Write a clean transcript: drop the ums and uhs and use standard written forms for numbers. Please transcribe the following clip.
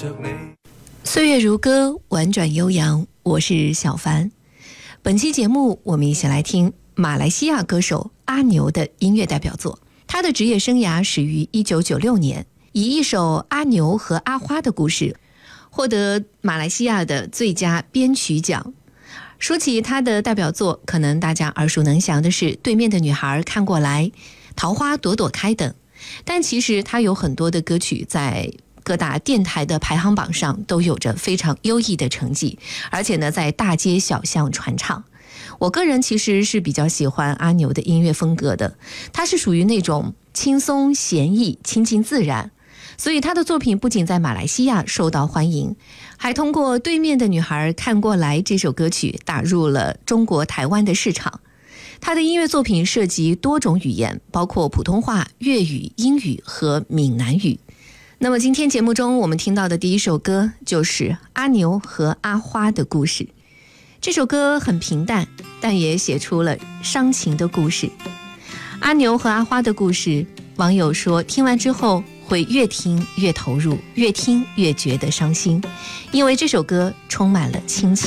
岁月如歌，婉转悠扬，我是小凡。本期节目我们一起来听马来西亚歌手阿牛的音乐代表作。他的职业生涯始于1996年，以一首《阿牛和阿花的故事》获得马来西亚的最佳编曲奖。说起他的代表作，可能大家耳熟能详的是《对面的女孩看过来》、《桃花朵朵开》等，但其实他有很多的歌曲在各大电台的排行榜上都有着非常优异的成绩，而且呢，在大街小巷传唱。我个人其实是比较喜欢阿牛的音乐风格的，他是属于那种轻松闲逸、亲近自然，所以他的作品不仅在马来西亚受到欢迎，还通过《对面的女孩看过来》这首歌曲打入了中国台湾的市场。他的音乐作品涉及多种语言，包括普通话、粤语、英语和闽南语。那么今天节目中我们听到的第一首歌就是阿牛和阿花的故事。这首歌很平淡，但也写出了伤情的故事。阿牛和阿花的故事，网友说听完之后会越听越投入，越听越觉得伤心，因为这首歌充满了亲情。